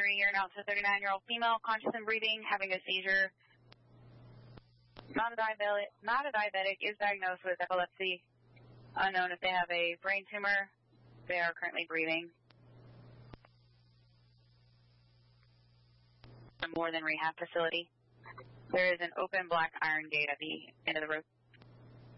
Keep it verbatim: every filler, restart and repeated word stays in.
three here, now to thirty-nine-year-old female, conscious and breathing, having a seizure. Not a diabetic, not a diabetic, is diagnosed with epilepsy. Unknown if they have a brain tumor. They are currently breathing. A more than rehab facility. There is an open black iron gate at the end of the road.